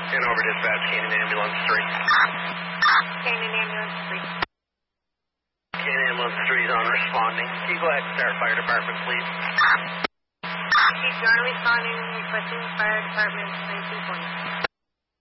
And over dispatch, Canaan Ambulance 3. Canaan Ambulance 3. Canaan Ambulance 3 is on responding. Can you go ahead and start fire department, please? Chief, you are responding, requesting fire department 1920.